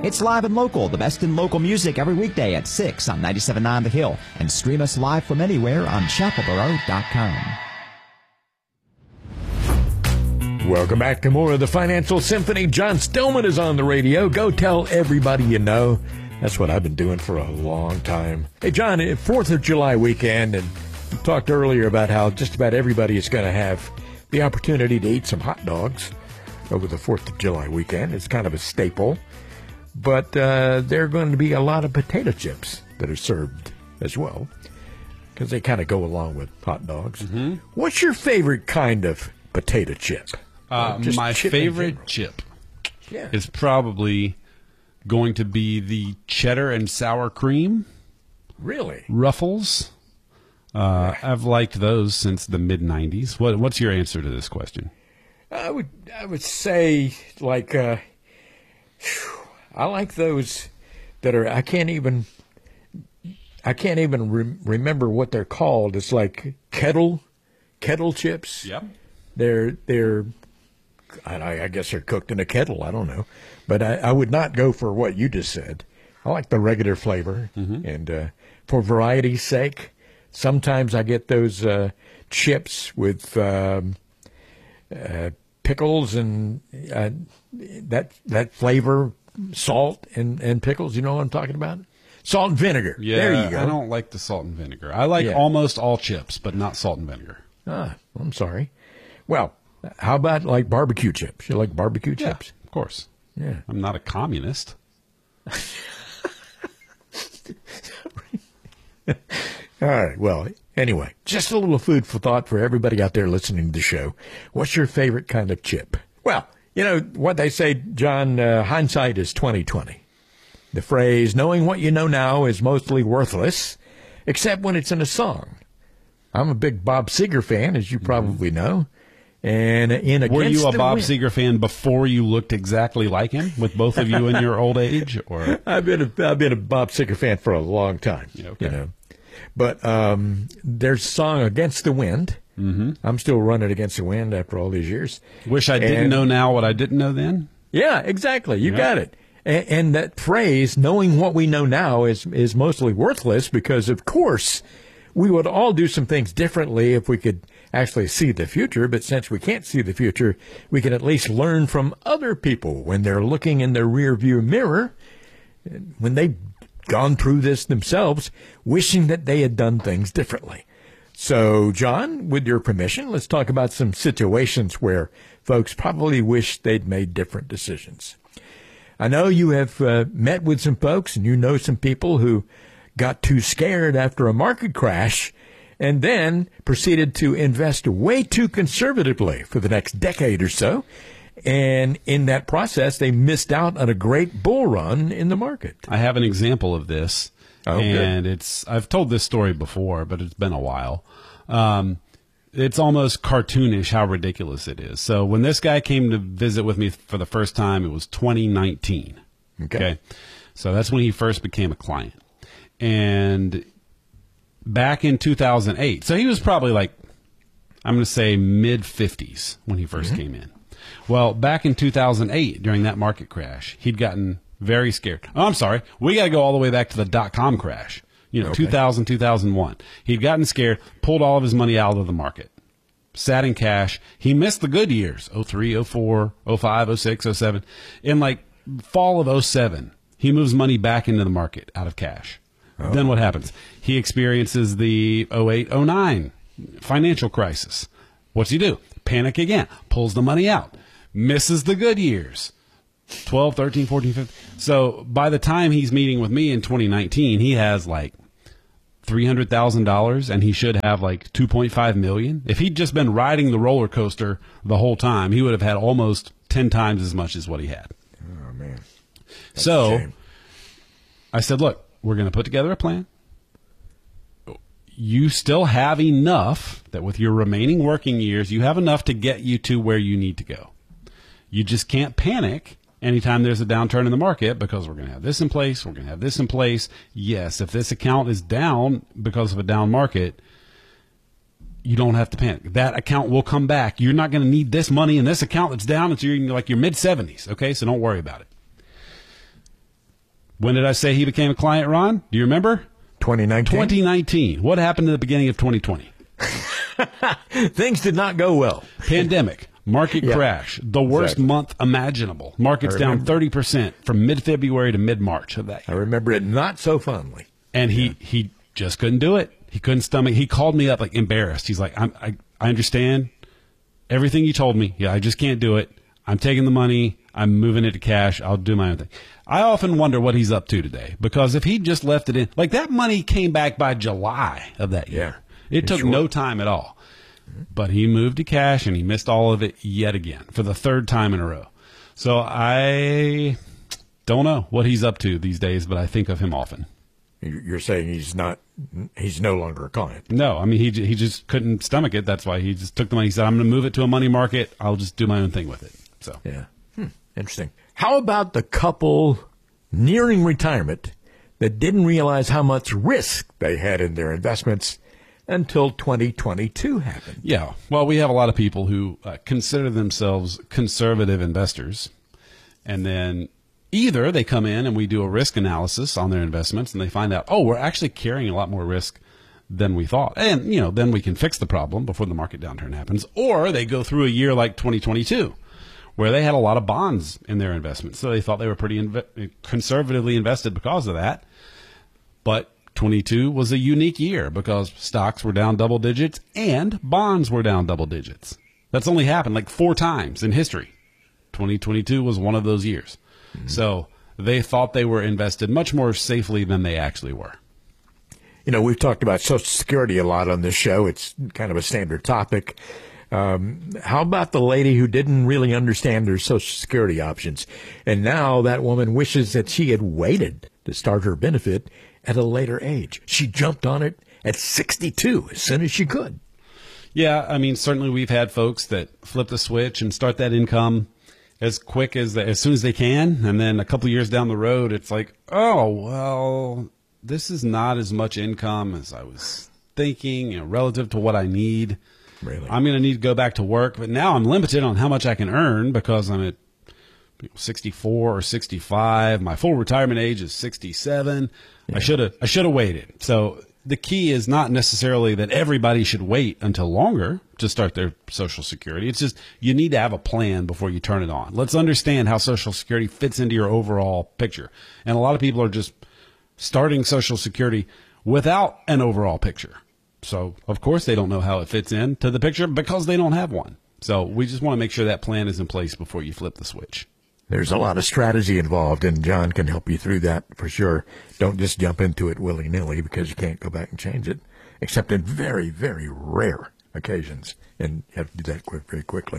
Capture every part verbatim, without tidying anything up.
It's Live and Local, the best in local music every weekday at six on ninety-seven point nine The Hill. And stream us live from anywhere on chapel boro dot com. Welcome back to more of the Financial Symphony. John Stillman is on the radio. Go tell everybody you know. That's what I've been doing for a long time. Hey, John, fourth of July weekend, and we talked earlier about how just about everybody is going to have the opportunity to eat some hot dogs over the fourth of July weekend. It's kind of a staple. But uh, there are going to be a lot of potato chips that are served as well, because they kind of go along with hot dogs. Mm-hmm. What's your favorite kind of potato chip? Uh, my chip favorite chip yeah. is probably going to be the cheddar and sour cream. Really? Ruffles. Uh, yeah. I've liked those since the mid nineties. What, what's your answer to this question? I would I would say like uh, whew, I like those that are I can't even I can't even re- remember what they're called. It's like kettle kettle chips. Yep. They're they're I, I guess they're cooked in a kettle. I don't know, but I, I would not go for what you just said. I like the regular flavor, mm-hmm. and uh, for variety's sake, sometimes I get those uh, chips with um, uh, pickles and uh, that that flavor, salt and, and pickles. You know what I'm talking about? Salt and vinegar. Yeah, there you go. I don't like the salt and vinegar. I like yeah. almost all chips, but not salt and vinegar. Ah, I'm sorry. Well, how about like barbecue chips? You like barbecue yeah, chips? Of course. Yeah. I'm not a communist. All right. Well, anyway, just a little food for thought for everybody out there listening to the show. What's your favorite kind of chip? Well, you know what they say, John, uh, hindsight is twenty twenty. The phrase, knowing what you know now is mostly worthless, except when it's in a song. I'm a big Bob Seger fan, as you probably mm-hmm. know. And in Against Were you a Bob Wind, Seger fan before you looked exactly like him, with both of you in your old age? Or I've been a, I've been a Bob Seger fan for a long time. Yeah, okay. You know, but um, there's a song Against the Wind. Mm-hmm. I'm still running against the wind after all these years. Wish I didn't and, know now what I didn't know then. Yeah, exactly. You yeah. got it. And, and that phrase, knowing what we know now, is is mostly worthless because, of course, we would all do some things differently if we could actually see the future. But since we can't see the future, we can at least learn from other people when they're looking in their rearview mirror, when they've gone through this themselves, wishing that they had done things differently. So, John, with your permission, let's talk about some situations where folks probably wish they'd made different decisions. I know you have uh, met with some folks and you know some people who got too scared after a market crash and then proceeded to invest way too conservatively for the next decade or so. And in that process, they missed out on a great bull run in the market. I have an example of this. Oh, and good. it's I've told this story before, but it's been a while. Um, it's almost cartoonish how ridiculous it is. So when this guy came to visit with me for the first time, it was twenty nineteen. Okay. okay? So that's when he first became a client. And back in two thousand eight, so he was probably like, I'm going to say mid fifties when he first mm-hmm. came in. Well, back in two thousand eight, during that market crash, he'd gotten very scared. Oh, I'm sorry. We got to go all the way back to the dot-com crash. You know, okay. two thousand, two thousand one. He'd gotten scared, pulled all of his money out of the market, sat in cash. He missed the good years, oh three, oh four, oh five, oh six, oh seven. In like fall of oh seven, he moves money back into the market out of cash. Oh. Then what happens? He experiences the oh eight, oh nine financial crisis. What's he do? Panic again. Pulls the money out. Misses the good years. twelve, thirteen, fourteen, fifteen. So by the time he's meeting with me in twenty nineteen, he has like three hundred thousand dollars and he should have like two point five million dollars. If he'd just been riding the roller coaster the whole time, he would have had almost ten times as much as what he had. Oh, man. That's so I said, look, we're going to put together a plan. You still have enough that with your remaining working years, you have enough to get you to where you need to go. You just can't panic anytime there's a downturn in the market because we're going to have this in place, we're going to have this in place. Yes, if this account is down because of a down market, you don't have to panic. That account will come back. You're not going to need this money in this account that's down until you're in like your mid seventies, okay? So don't worry about it. When did I say he became a client, Ron? Do you remember? twenty nineteen. twenty nineteen. What happened at the beginning of twenty twenty? Things did not go well. Pandemic. Market Yeah. crash. The worst Exactly. month imaginable. Markets I down remember. thirty percent from mid-February to mid-March of that I year. remember it not so fondly. And he, he just couldn't do it. He couldn't stomach. He called me up like embarrassed. He's like, I'm, I, I understand everything you told me. Yeah, I just can't do it. I'm taking the money. I'm moving it to cash. I'll do my own thing. I often wonder what he's up to today, because if he just left it in, like that money came back by July of that year. Yeah. It took Sure. no time at all. But he moved to cash and he missed all of it yet again for the third time in a row. So I don't know what he's up to these days, but I think of him often. You're saying he's not, he's no longer a client. No, I mean, he he just couldn't stomach it. That's why he just took the money. He said, I'm going to move it to a money market. I'll just do my own thing with it. So Yeah. Hmm. Interesting. How about the couple nearing retirement that didn't realize how much risk they had in their investments until twenty twenty-two happened? Yeah. Well, we have a lot of people who uh, consider themselves conservative investors. And then either they come in and we do a risk analysis on their investments and they find out, oh, we're actually carrying a lot more risk than we thought. And, you know, then we can fix the problem before the market downturn happens. Or they go through a year like twenty twenty-two, where they had a lot of bonds in their investments. So they thought they were pretty inve- conservatively invested because of that. But twenty-two was a unique year because stocks were down double digits and bonds were down double digits. That's only happened like four times in history. twenty twenty-two was one of those years. Mm-hmm. So they thought they were invested much more safely than they actually were. You know, we've talked about Social Security a lot on this show. It's kind of a standard topic. Um, how about the lady who didn't really understand her Social Security options? And now that woman wishes that she had waited to start her benefit at a later age. She jumped on it at sixty-two as soon as she could. Yeah, I mean, certainly we've had folks that flip the switch and start that income as quick as as soon as they can, and then a couple of years down the road, it's like, oh, well, this is not as much income as I was thinking, you know, relative to what I need. Really? I'm going to need to go back to work, but now I'm limited on how much I can earn because I'm at sixty-four or sixty-five. My full retirement age is sixty-seven. Yeah. I should have I should have waited. So the key is not necessarily that everybody should wait until longer to start their Social Security. It's just you need to have a plan before you turn it on. Let's understand how Social Security fits into your overall picture. And a lot of people are just starting Social Security without an overall picture. So, of course, they don't know how it fits into the picture because they don't have one. So we just want to make sure that plan is in place before you flip the switch. There's a lot of strategy involved, and John can help you through that for sure. Don't just jump into it willy-nilly because you can't go back and change it, except in very, very rare occasions, and you have to do that quick, very quickly.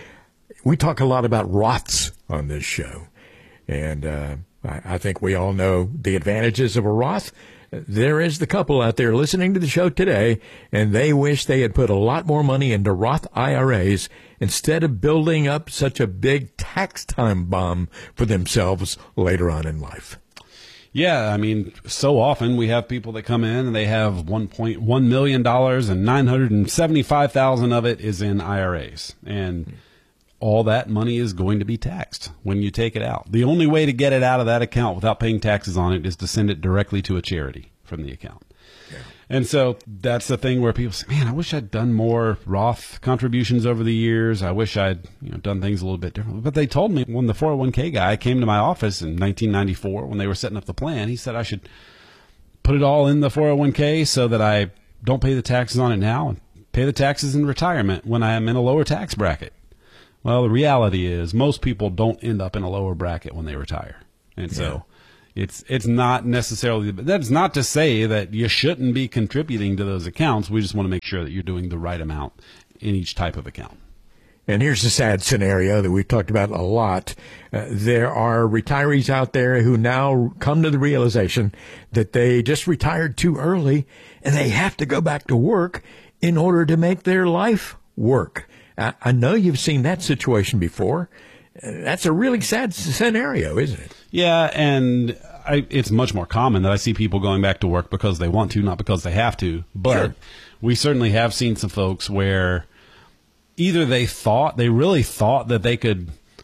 We talk a lot about Roths on this show, and uh, I, I think we all know the advantages of a Roth. There is the couple out there listening to the show today, and they wish they had put a lot more money into Roth I R As instead of building up such a big tax time bomb for themselves later on in life. Yeah, I mean, so often we have people that come in and they have one point one million dollars and nine hundred seventy-five thousand dollars of it is in I R As. And all that money is going to be taxed when you take it out. The only way to get it out of that account without paying taxes on it is to send it directly to a charity from the account. Yeah. And so that's the thing where people say, man, I wish I'd done more Roth contributions over the years. I wish I'd you know, done things a little bit differently. But they told me when the four oh one k guy came to my office in nineteen ninety-four, when they were setting up the plan, he said I should put it all in the four oh one k so that I don't pay the taxes on it now and pay the taxes in retirement when I am in a lower tax bracket. Well, the reality is most people don't end up in a lower bracket when they retire. And yeah. so it's it's not necessarily, that's not to say that you shouldn't be contributing to those accounts. We just want to make sure that you're doing the right amount in each type of account. And here's the sad scenario that we've talked about a lot. Uh, there are retirees out there who now come to the realization that they just retired too early and they have to go back to work in order to make their life work. I know you've seen that situation before. That's a really sad scenario, isn't it? Yeah, and I, it's much more common that I see people going back to work because they want to, not because they have to. But sure. We certainly have seen some folks where either they thought, they really thought that they could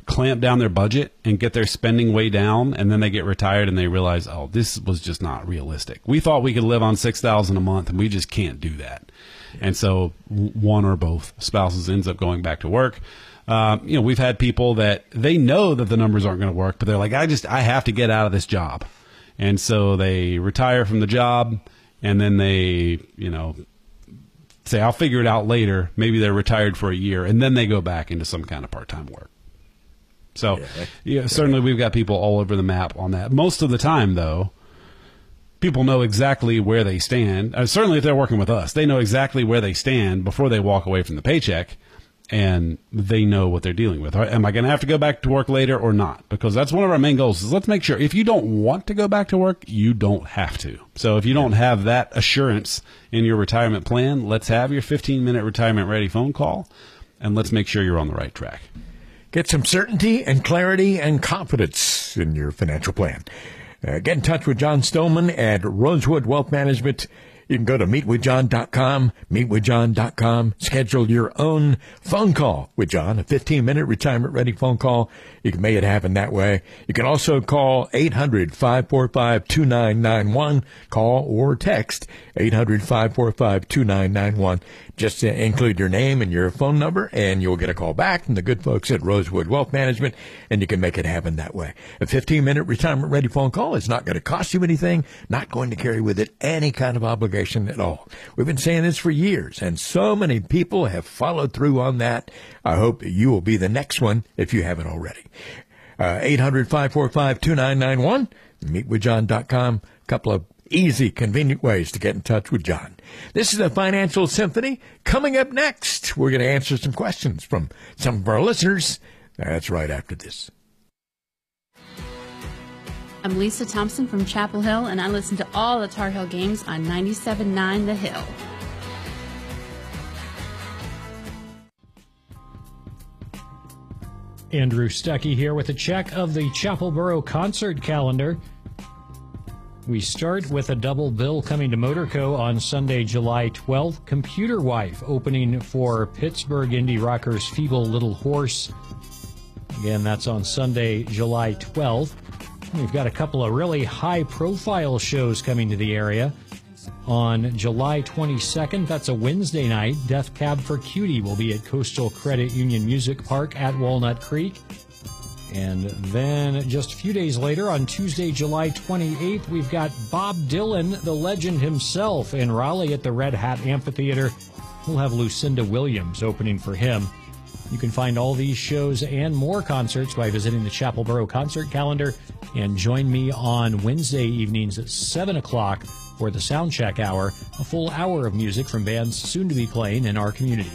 clamp down their budget and get their spending way down, and then they get retired and they realize, oh, this was just not realistic. We thought we could live on six thousand dollars a month, and we just can't do that. And so one or both spouses ends up going back to work. Uh, you know, we've had people that they know that the numbers aren't going to work, but they're like, I just, I have to get out of this job. And so they retire from the job, and then they, you know, say, I'll figure it out later. Maybe they're retired for a year, and then they go back into some kind of part-time work. So, yeah, yeah, certainly we've got people all over the map on that. Most of the time, though, people know exactly where they stand. Uh, certainly if they're working with us, they know exactly where they stand before they walk away from the paycheck, and they know what they're dealing with. Am I going to have to go back to work later or not? Because that's one of our main goals is let's make sure if you don't want to go back to work, you don't have to. So if you don't have that assurance in your retirement plan, let's have your fifteen-minute retirement-ready phone call, and let's make sure you're on the right track. Get some certainty and clarity and confidence in your financial plan. Uh, get in touch with John Stoneman at Rosewood Wealth Management. You can go to meet with john dot com, meet with john dot com. Schedule your own phone call with John, a fifteen-minute retirement-ready phone call. You can make it happen that way. You can also call eight hundred, five four five, two nine nine one. Call or text eight hundred, five four five, two nine nine one. Just uh, include your name and your phone number, and you'll get a call back from the good folks at Rosewood Wealth Management, and you can make it happen that way. A fifteen-minute retirement-ready phone call is not going to cost you anything, not going to carry with it any kind of obligation at all. We've been saying this for years, and so many people have followed through on that. I hope you will be the next one if you haven't already. Uh, eight hundred, five four five, two nine nine one, meet with john dot com. A couple of easy, convenient ways to get in touch with John. This is the Financial Symphony. Coming up next, we're going to answer some questions from some of our listeners. That's right after this. I'm Lisa Thompson from Chapel Hill, and I listen to all the Tar Heel games on ninety-seven point nine The Hill. Andrew Stuckey here with a check of the Chapel Borough concert calendar. We start with a double bill coming to Motorco on Sunday, July twelfth. Computer Wife opening for Pittsburgh indie rockers Feeble Little Horse. Again, that's on Sunday, July twelfth. We've got a couple of really high-profile shows coming to the area. On July twenty-second, that's a Wednesday night, Death Cab for Cutie will be at Coastal Credit Union Music Park at Walnut Creek. And then just a few days later, on Tuesday, July twenty-eighth, we've got Bob Dylan, the legend himself, in Raleigh at the Red Hat Amphitheater. We'll have Lucinda Williams opening for him. You can find all these shows and more concerts by visiting the Chapel Borough concert calendar. And join me on Wednesday evenings at seven o'clock for the Soundcheck Hour, a full hour of music from bands soon to be playing in our community.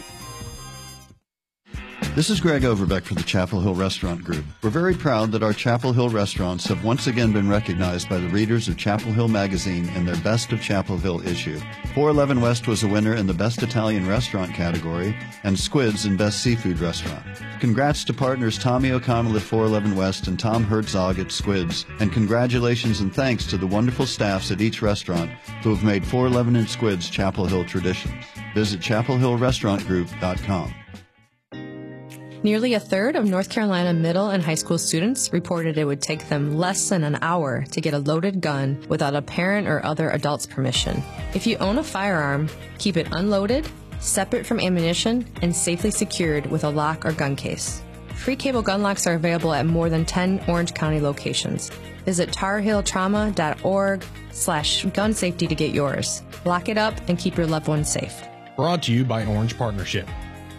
This is Greg Overbeck for the Chapel Hill Restaurant Group. We're very proud that our Chapel Hill restaurants have once again been recognized by the readers of Chapel Hill Magazine in their Best of Chapel Hill issue. four eleven West was a winner in the Best Italian Restaurant category, and Squids in Best Seafood Restaurant. Congrats to partners Tommy O'Connell at four eleven West and Tom Herzog at Squids, and congratulations and thanks to the wonderful staffs at each restaurant who have made four eleven and Squids Chapel Hill traditions. Visit chapel hill restaurant group dot com. Nearly a third of North Carolina middle and high school students reported it would take them less than an hour to get a loaded gun without a parent or other adult's permission. If you own a firearm, keep it unloaded, separate from ammunition, and safely secured with a lock or gun case. Free cable gun locks are available at more than ten Orange County locations. Visit tar heel trauma dot org slash gun safety to get yours. Lock it up and keep your loved ones safe. Brought to you by Orange Partnership.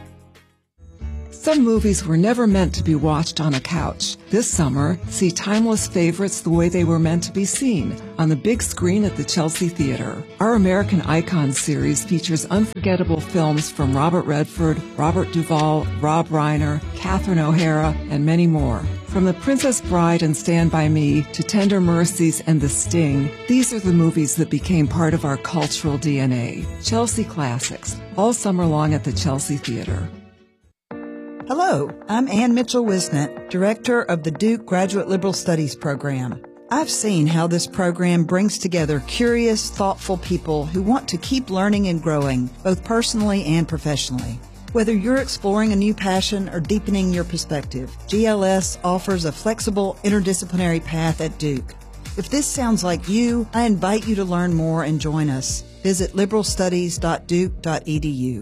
Some movies were never meant to be watched on a couch. This summer, see timeless favorites the way they were meant to be seen, on the big screen at the Chelsea Theater. Our American Icons series features unforgettable films from Robert Redford, Robert Duvall, Rob Reiner, Catherine O'Hara, and many more. From The Princess Bride and Stand By Me to Tender Mercies and The Sting, these are the movies that became part of our cultural D N A. Chelsea Classics, all summer long at the Chelsea Theater. Hello, I'm Ann Mitchell-Wisnett, Director of the Duke Graduate Liberal Studies Program. I've seen how this program brings together curious, thoughtful people who want to keep learning and growing, both personally and professionally. Whether you're exploring a new passion or deepening your perspective, G L S offers a flexible, interdisciplinary path at Duke. If this sounds like you, I invite you to learn more and join us. Visit liberal studies dot duke dot e d u.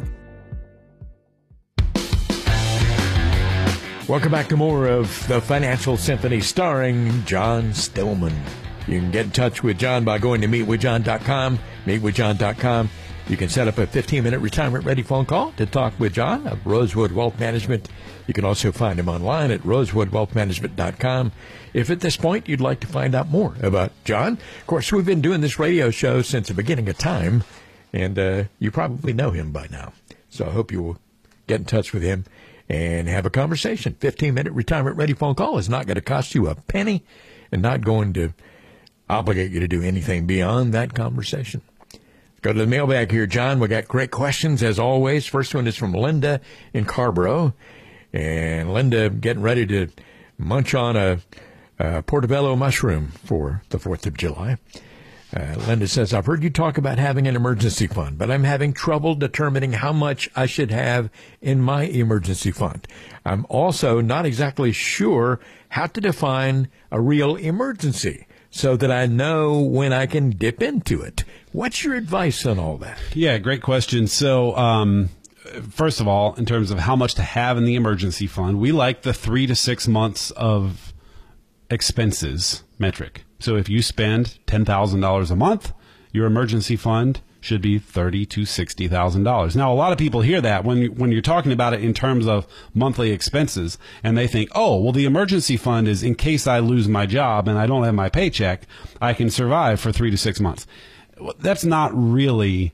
Welcome back to more of the Financial Symphony starring John Stillman. You can get in touch with John by going to meet with john dot com, meet with john dot com. You can set up a fifteen-minute retirement-ready phone call to talk with John of Rosewood Wealth Management. You can also find him online at rosewood wealth management dot com. If at this point you'd like to find out more about John, of course, we've been doing this radio show since the beginning of time, and uh, you probably know him by now. So I hope you will get in touch with him and have a conversation. fifteen-minute retirement-ready phone call is not going to cost you a penny and not going to obligate you to do anything beyond that conversation. Go to the mailbag here, John. We got great questions, as always. First one is from Linda in Carborough. And Linda getting ready to munch on a, a portobello mushroom for the fourth of July. Uh, Linda says, I've heard you talk about having an emergency fund, but I'm having trouble determining how much I should have in my emergency fund. I'm also not exactly sure how to define a real emergency so that I know when I can dip into it. What's your advice on all that? Yeah, great question. So, um, first of all, in terms of how much to have in the emergency fund, we like the three to six months of expenses metric. So if you spend ten thousand dollars a month, your emergency fund should be thirty thousand to sixty thousand dollars. Now, a lot of people hear that when, you, when you're talking about it in terms of monthly expenses, and they think, oh, well, the emergency fund is in case I lose my job and I don't have my paycheck, I can survive for three to six months. That's not really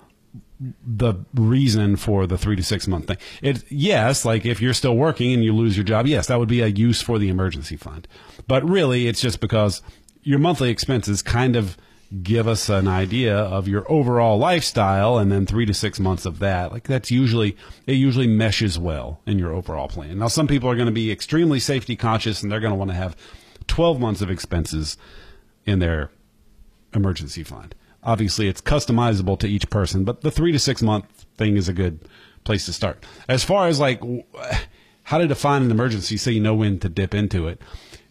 the reason for the three to six month thing. It, yes, like if you're still working and you lose your job, yes, that would be a use for the emergency fund. But really, it's just because your monthly expenses kind of give us an idea of your overall lifestyle, and then three to six months of that. Like that's usually, it usually meshes well in your overall plan. Now, some people are going to be extremely safety conscious, and they're going to want to have twelve months of expenses in their emergency fund. Obviously, it's customizable to each person, but the three to six month thing is a good place to start. As far as like how to define an emergency so you know when to dip into it.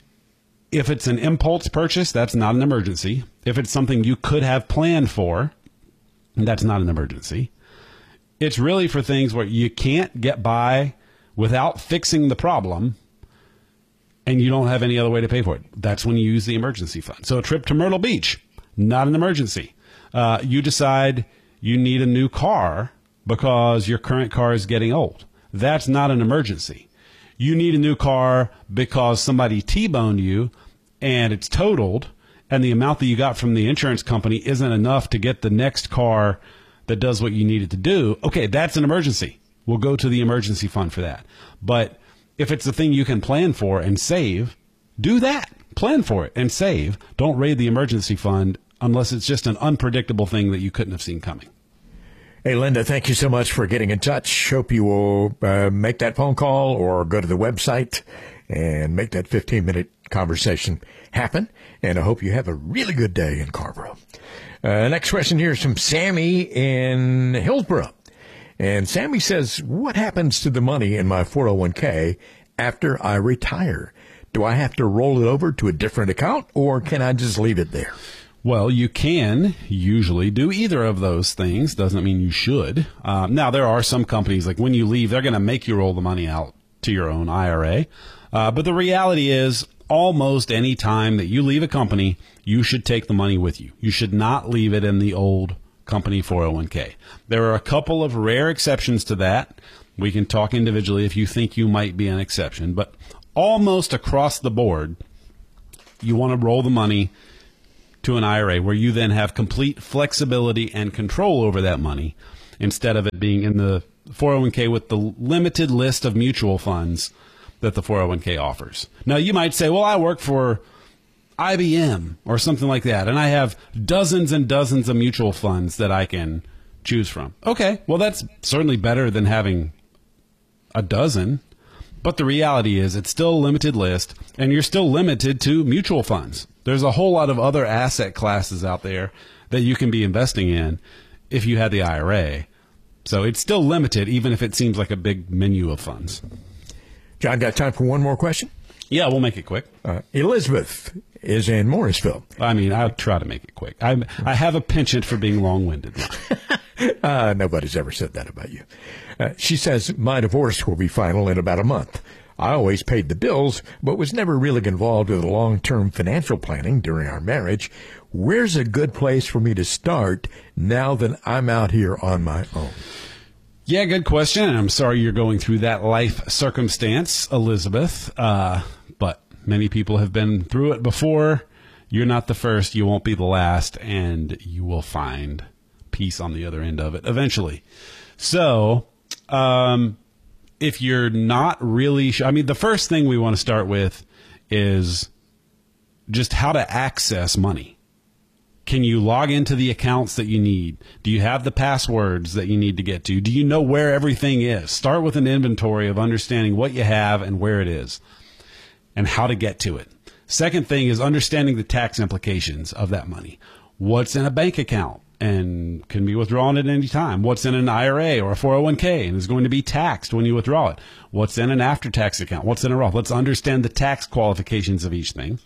If it's an impulse purchase, that's not an emergency. If it's something you could have planned for, that's not an emergency. It's really for things where you can't get by without fixing the problem and you don't have any other way to pay for it. That's when you use the emergency fund. So a trip to Myrtle Beach, not an emergency. Uh, you decide you need a new car because your current car is getting old. That's not an emergency. You need a new car because somebody T-boned you and it's totaled, and the amount that you got from the insurance company isn't enough to get the next car that does what you needed to do. Okay, that's an emergency. We'll go to the emergency fund for that. But if it's a thing you can plan for and save, do that. Plan for it and save. Don't raid the emergency fund unless it's just an unpredictable thing that you couldn't have seen coming. Hey, Linda, thank you so much for getting in touch. Hope you will uh, make that phone call or go to the website and make that fifteen-minute conversation happen. And I hope you have a really good day in Carborough. Uh, next question here is from Sammy in Hillsborough. And Sammy says, what happens to the money in my four oh one k after I retire? Do I have to roll it over to a different account, or can I just leave it there? Well, you can usually do either of those things. Doesn't mean you should. Um, now, there are some companies, like when you leave, they're going to make you roll the money out to your own I R A. Uh, but the reality is, almost any time that you leave a company, you should take the money with you. You should not leave it in the old company four oh one k. There are a couple of rare exceptions to that. We can talk individually if you think you might be an exception. But almost across the board, you want to roll the money to an I R A where you then have complete flexibility and control over that money instead of it being in the four oh one k with the limited list of mutual funds that the four oh one k offers. Now, you might say, well, I work for I B M or something like that, and I have dozens and dozens of mutual funds that I can choose from. Okay, well, that's certainly better than having a dozen, but the reality is it's still a limited list, and you're still limited to mutual funds. There's a whole lot of other asset classes out there that you can be investing in if you had the I R A. So it's still limited, even if it seems like a big menu of funds. John, got time for one more question? Yeah, we'll make it quick. Uh, Elizabeth is in Morrisville. I mean, I'll try to make it quick. I I have a penchant for being long-winded. uh, nobody's ever said that about you. Uh, she says, my divorce will be final in about a month. I always paid the bills, but was never really involved with long-term financial planning during our marriage. Where's a good place for me to start now that I'm out here on my own? Yeah, good question. I'm sorry you're going through that life circumstance, Elizabeth. Uh, but many people have been through it before. You're not the first. You won't be the last. And you will find peace on the other end of it eventually. So, um, if you're not really sure, I mean, the first thing we want to start with is just how to access money. Can you log into the accounts that you need? Do you have the passwords that you need to get to? Do you know where everything is? Start with an inventory of understanding what you have and where it is and how to get to it. Second thing is understanding the tax implications of that money. What's in a bank account and can be withdrawn at any time? What's in an I R A or a four oh one k and is going to be taxed when you withdraw it? What's in an after-tax account? What's in a Roth? Let's understand the tax qualifications of each thing.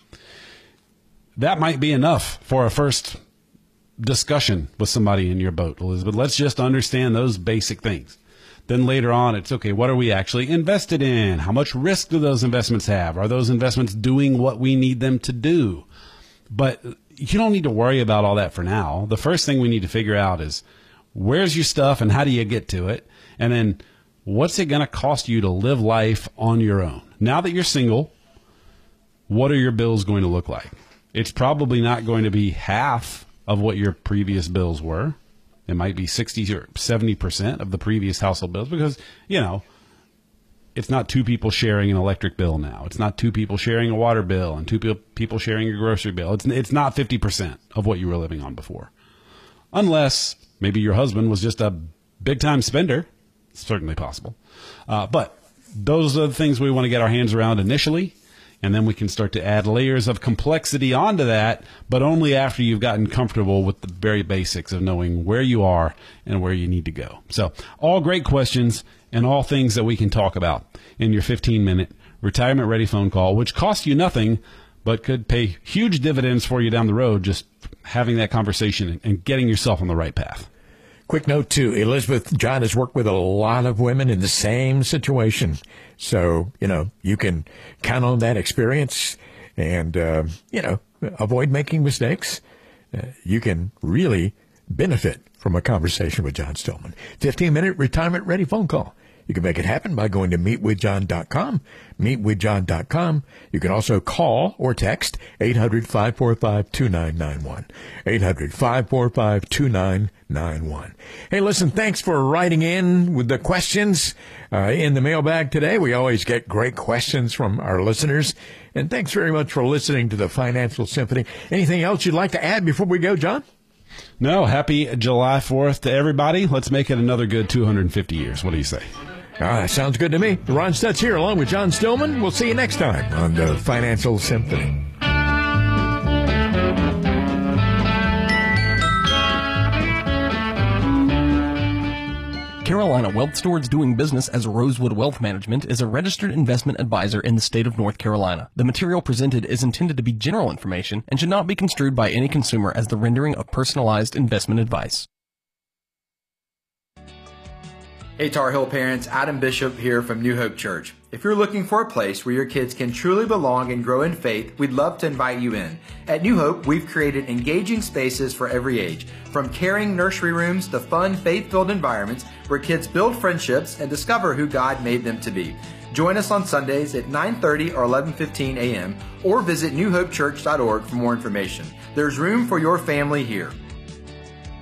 That might be enough for a first discussion with somebody in your boat, Elizabeth. Let's just understand those basic things. Then later on, it's okay, what are we actually invested in? How much risk do those investments have? Are those investments doing what we need them to do? But you don't need to worry about all that for now. The first thing we need to figure out is where's your stuff and how do you get to it? And then what's it going to cost you to live life on your own? Now that you're single, what are your bills going to look like? It's probably not going to be half of what your previous bills were. It might be sixty or seventy percent of the previous household bills because, you know, it's not two people sharing an electric bill now. It's not two people sharing a water bill and two people sharing a grocery bill. It's, it's not fifty percent of what you were living on before. Unless maybe your husband was just a big-time spender. It's certainly possible. Uh, but those are the things we want to get our hands around initially. And then we can start to add layers of complexity onto that, but only after you've gotten comfortable with the very basics of knowing where you are and where you need to go. So all great questions and all things that we can talk about in your fifteen-minute retirement-ready phone call, which costs you nothing but could pay huge dividends for you down the road just having that conversation and getting yourself on the right path. Quick note, too. Elizabeth, John has worked with a lot of women in the same situation. So, you know, you can count on that experience and, uh, you know, avoid making mistakes. Uh, you can really benefit from a conversation with John Stillman. fifteen-minute retirement-ready phone call. You can make it happen by going to meet with john dot com, meet with john dot com. You can also call or text eight hundred, five four five, two nine nine one, eight hundred, five four five, two nine nine one. Hey, listen, thanks for writing in with the questions uh, in the mailbag today. We always get great questions from our listeners. And thanks very much for listening to the Financial Symphony. Anything else you'd like to add before we go, John? No, happy July fourth to everybody. Let's make it another good two hundred fifty years. What do you say? Ah, sounds good to me. Ron Stutz here along with John Stillman. We'll see you next time on the Financial Symphony. Carolina Wealth Stewards doing business as Rosewood Wealth Management is a registered investment advisor in the state of North Carolina. The material presented is intended to be general information and should not be construed by any consumer as the rendering of personalized investment advice. Hey Tar Heel parents, Adam Bishop here from New Hope Church. If you're looking for a place where your kids can truly belong and grow in faith, we'd love to invite you in. At New Hope, we've created engaging spaces for every age, from caring nursery rooms to fun, faith-filled environments where kids build friendships and discover who God made them to be. Join us on Sundays at nine thirty or eleven fifteen a.m. or visit new hope church dot org for more information. There's room for your family here.